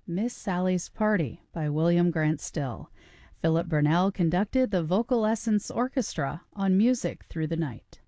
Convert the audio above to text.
Miss Sally's Party by William Grant Still. Philip Burnell conducted the Vocal Essence Orchestra on Music Through the Night.